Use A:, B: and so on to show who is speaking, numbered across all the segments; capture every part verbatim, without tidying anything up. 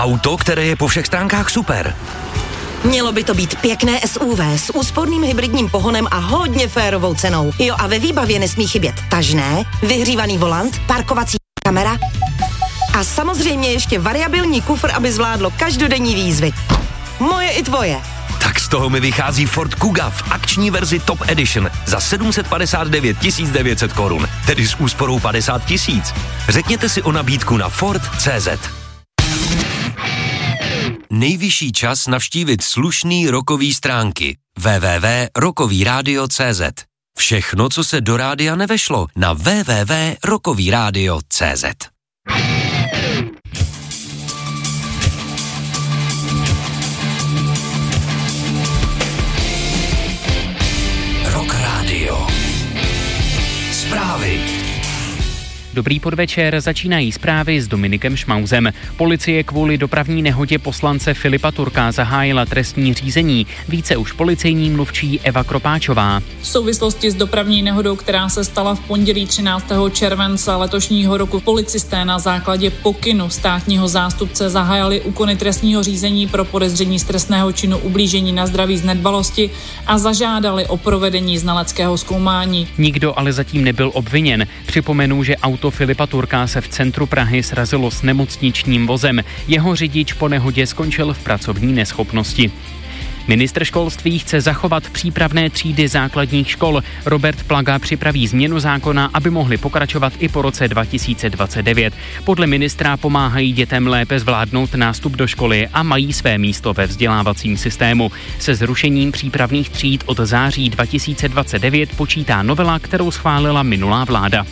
A: Auto, které je po všech stránkách super.
B: Mělo by to být pěkné S U V s úsporným hybridním pohonem a hodně férovou cenou. Jo, a ve výbavě nesmí chybět tažné, vyhřívaný volant, parkovací kamera a samozřejmě ještě variabilní kufr, aby zvládlo každodenní výzvy. Moje i tvoje.
A: Tak z toho mi vychází Ford Kuga v akční verzi Top Edition za sedm set padesát devět tisíc devět set korun, tedy s úsporou padesát tisíc. Řekněte si o nabídku na Ford tečka cé zet. Nejvyšší čas navštívit slušný rockový stránky w w w tečka rockový rádio tečka cé zet. Všechno, co se do rádia nevešlo, na w w w tečka rockový rádio tečka cé zet. Rock Radio. Zprávy.
C: Dobrý podvečer, začínají zprávy s Dominikem Šmauzem. Policie kvůli dopravní nehodě poslance Filipa Turka zahájila trestní řízení. Více už policejní mluvčí Eva Kropáčová.
D: V souvislosti s dopravní nehodou, která se stala v pondělí třináctého července letošního roku, policisté na základě pokynu státního zástupce zahájili úkony trestního řízení pro podezření z trestného činu ublížení na zdraví z nedbalosti a zažádali o provedení znaleckého zkoumání.
C: Nikdo ale zatím nebyl obviněn. Připomenu, že auto Filipa Turka se v centru Prahy srazilo s nemocničním vozem. Jeho řidič po nehodě skončil v pracovní neschopnosti. Ministr školství chce zachovat přípravné třídy základních škol. Robert Plaga připraví změnu zákona, aby mohli pokračovat i po roce dva tisíce dvacet devět. Podle ministra pomáhají dětem lépe zvládnout nástup do školy a mají své místo ve vzdělávacím systému. Se zrušením přípravných tříd od září dva tisíce dvacet devět počítá novela, kterou schválila minulá vláda.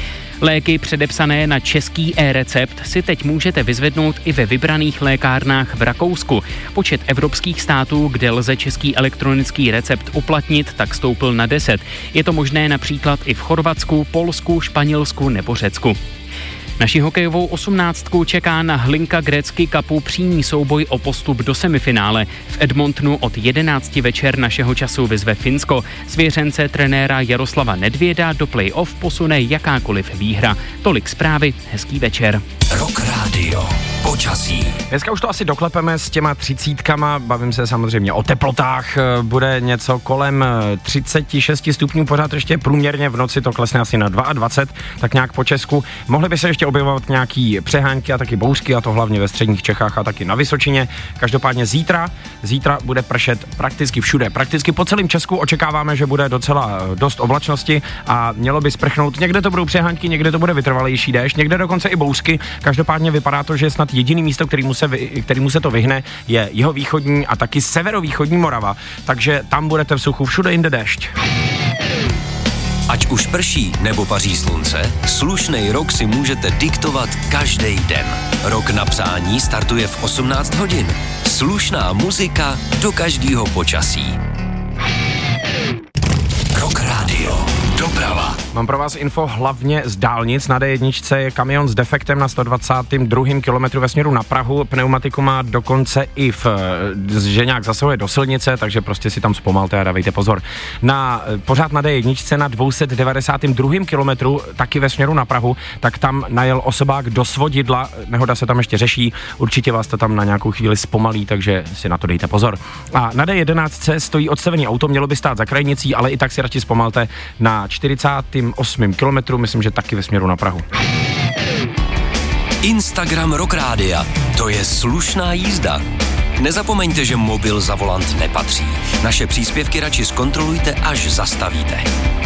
C: Léky předepsané na český e-recept si teď můžete vyzvednout i ve vybraných lékárnách v Rakousku. Počet evropských států, kde lze český elektronický recept uplatnit, tak stoupl na deset. Je to možné například i v Chorvatsku, Polsku, Španělsku nebo Řecku. Naši hokejovou osmnáctku čeká na Hlinka Gretzky Cupu přímý souboj o postup do semifinále. V Edmontonu od jedenácti večer našeho času vyzve Finsko. Svěřence trenéra Jaroslava Nedvěda do play-off posune jakákoliv výhra. Tolik zprávy, hezký večer.
A: Rock Radio. Počasí.
E: Dneska už to asi doklepeme s těma třicítkama, bavím se samozřejmě o teplotách, bude něco kolem třicet šest stupňů, pořád ještě průměrně, v noci to klesne asi na dvacet dva, tak nějak po Česku. Mohly by se ještě objevovat nějaký přehánky a taky bouřky, a to hlavně ve středních Čechách a taky na Vysočině. Každopádně zítra, zítra bude pršet prakticky všude, prakticky po celém Česku očekáváme, že bude docela dost oblačnosti a mělo by sprchnout. Někde to budou přehánky, někde to bude vytrvalejší déšť, někde dokonce i bouřky. Každopádně vypadá to, že snad jediný místo, kterému se, kterému se to vyhne, je jihovýchodní a taky severovýchodní Morava, takže tam budete v suchu, všude jinde déšť.
A: Ať už prší nebo paří slunce, slušnej rok si můžete diktovat každý den. Rok na přání startuje v osmnáct hodin. Slušná muzika do každého počasí. Rock Radio. Doprava.
E: Mám pro vás info hlavně z dálnic. Na D jedna je kamion s defektem na sto dvacátém druhém kilometru ve směru na Prahu. Pneumatiku má dokonce i v, že nějak zasahuje do silnice, takže prostě si tam zpomalte a dávejte pozor. Na, pořád na D jedna na dvě stě devadesátém druhém kilometru, taky ve směru na Prahu, tak tam najel osobák do svodidla. Nehoda se tam ještě řeší. Určitě vás to tam na nějakou chvíli zpomalí, takže si na to dejte pozor. A na D jedenáct stojí odstavený auto, mělo by stát za krajnicí, ale i tak si radši zpomalte na čtyřicátém osmém kilometru, myslím, že taky ve směru na Prahu.
A: Instagram Rock Rádia. To je slušná jízda. Nezapomeňte, že mobil za volant nepatří. Naše příspěvky radši zkontrolujte, až zastavíte.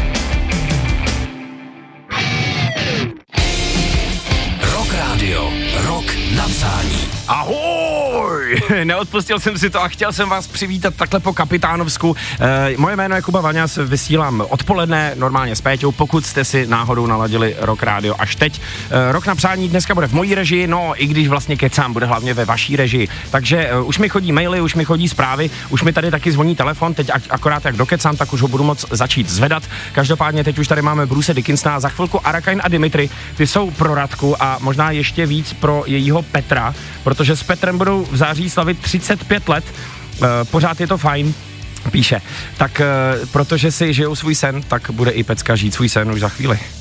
A: Rock Radio. Rock na přání.
E: Ahoj! Neodpustil jsem si to a chtěl jsem vás přivítat takhle po kapitánovsku. E, moje jméno je Kuba Vaňas, vysílám odpoledne, normálně s Péťou, pokud jste si náhodou naladili Rock Radio až teď. E, rok na přání dneska bude v mojí režii, no i když vlastně kecám, bude hlavně ve vaší režii. Takže e, už mi chodí maily, už mi chodí zprávy, už mi tady taky zvoní telefon, teď ak- akorát jak dokecám, tak už ho budu moc začít zvedat. Každopádně teď už tady máme Bruce Dickinsona, za chvilku Arakain a Dimitri, ty jsou pro Radku a možná ještě víc pro jejího Petra, protože s Petrem budou v září slavit třicet pět let, e, pořád je to fajn, píše. Tak e, protože si žijou svůj sen, tak bude i Pecka žít svůj sen už za chvíli.